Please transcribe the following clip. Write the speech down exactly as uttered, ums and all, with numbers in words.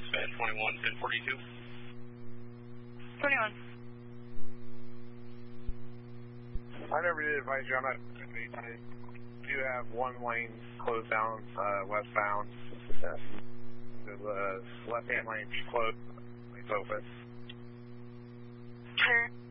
dispatch twenty-one, ten forty-two. twenty-one. I never did advise you on that. I do have one lane closed down uh, westbound. The left-hand lane closed. It's open. Clear.